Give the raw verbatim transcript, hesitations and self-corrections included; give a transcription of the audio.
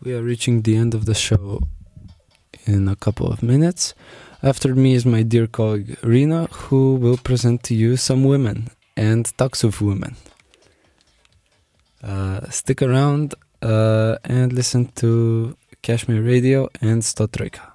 We are reaching the end of the show in a couple of minutes. After me is my dear colleague Rina, who will present to you some women and talks of women. Uh, stick around uh, and listen to Kashmir Radio and Stotrika.